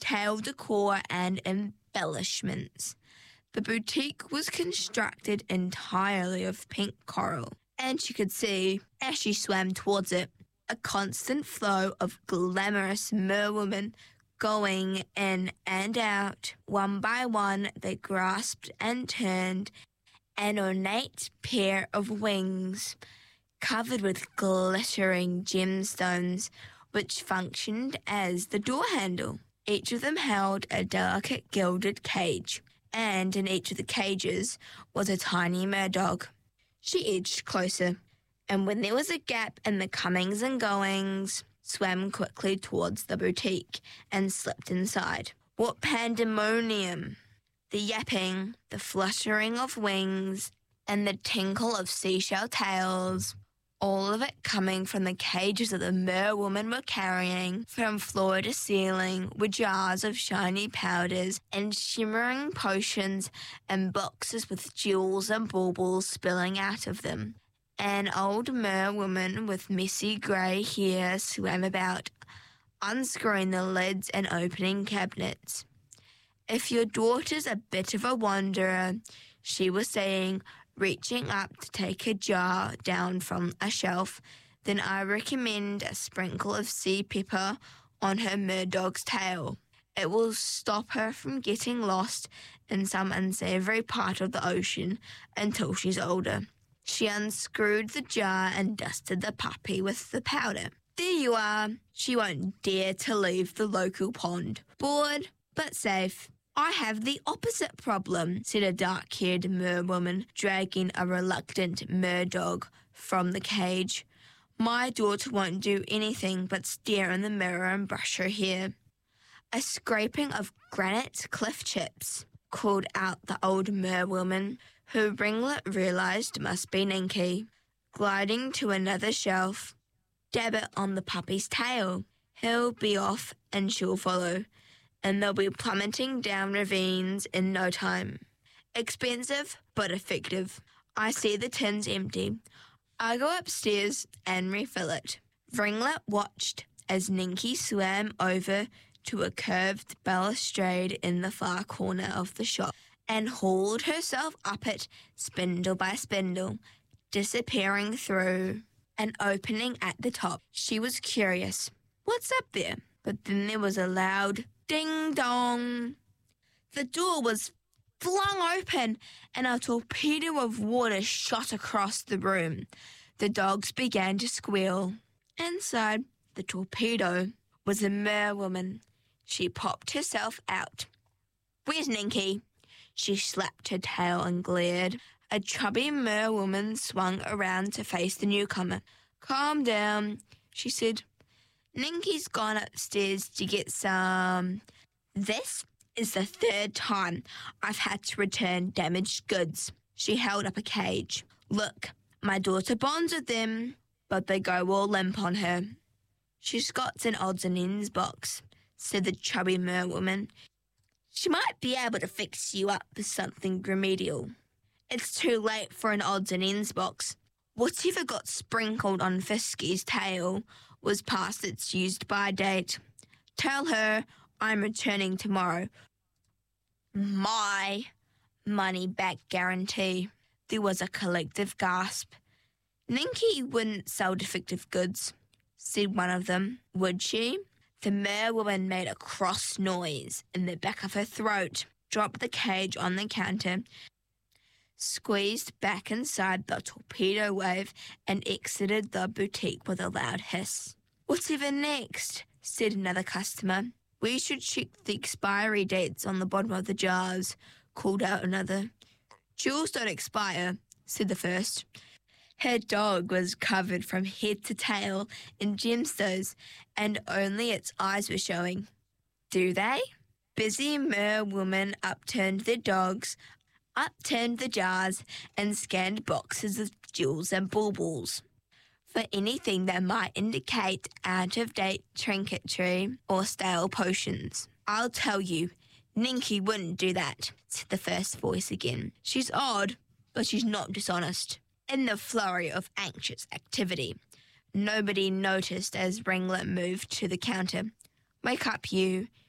tail decor and embellishments. The boutique was constructed entirely of pink coral, and she could see, as she swam towards it, a constant flow of glamorous merwomen going in and out. One by one, they grasped and turned an ornate pair of wings covered with glittering gemstones, which functioned as the door handle. Each of them held a delicate gilded cage, and in each of the cages was a tiny merdog. She edged closer, and when there was a gap in the comings and goings, swam quickly towards the boutique and slipped inside. What pandemonium! The yapping, the fluttering of wings, and the tinkle of seashell tails, all of it coming from the cages that the merwomen were carrying. From floor to ceiling were jars of shiny powders and shimmering potions and boxes with jewels and baubles spilling out of them. An old merwoman with messy grey hair swam about, unscrewing the lids and opening cabinets. "If your daughter's a bit of a wanderer," she was saying, reaching up to take a jar down from a shelf, "then I recommend a sprinkle of sea pepper on her merdog's tail. It will stop her from getting lost in some unsavoury part of the ocean until she's older." She unscrewed the jar and dusted the puppy with the powder. "There you are. She won't dare to leave the local pond. Bored, but safe." "I have the opposite problem," said a dark-haired merwoman, dragging a reluctant merdog from the cage. "My daughter won't do anything but stare in the mirror and brush her hair." "A scraping of granite cliff chips," called out the old merwoman, who Ringlet realised must be Ninky. Gliding to another shelf, "Dab it on the puppy's tail. He'll be off and she'll follow, and they'll be plummeting down ravines in no time. Expensive, but effective. I see the tin's empty. I go upstairs and refill it." Ringlet watched as Ninky swam over to a curved balustrade in the far corner of the shop and hauled herself up it spindle by spindle, disappearing through an opening at the top. She was curious. What's up there? But then there was a loud ding-dong. The door was flung open and a torpedo of water shot across the room. The dogs began to squeal. Inside the torpedo was a merwoman. She popped herself out. "Where's Ninky?" She slapped her tail and glared. A chubby merwoman swung around to face the newcomer. "Calm down," she said. "Ninky's gone upstairs to get some. This is the third time I've had to return damaged goods." She held up a cage. "Look, my daughter bonds with them, but they go all limp on her." "She's got an odds and ends box," said the chubby merwoman. "She might be able to fix you up with something remedial." "It's too late for an odds and ends box. Whatever got sprinkled on Fisky's tail was past its used-by date. Tell her I'm returning tomorrow. My money-back guarantee." There was a collective gasp. "Ninky wouldn't sell defective goods," said one of them. "Would she?" The merwoman made a cross noise in the back of her throat, dropped the cage on the counter, squeezed back inside the torpedo wave, and exited the boutique with a loud hiss. "Whatever next?" said another customer. "We should check the expiry dates on the bottom of the jars," called out another. "Jewels don't expire," said the first. Her dog was covered from head to tail in gemstones, and only its eyes were showing. "Do they?" Busy merwomen upturned their dogs, upturned the jars, and scanned boxes of jewels and baubles for anything that might indicate out-of-date trinketry or stale potions. "I'll tell you, Ninky wouldn't do that," said the first voice again. "She's odd, but she's not dishonest." In the flurry of anxious activity, nobody noticed as Ringlet moved to the counter. "Wake up, you,"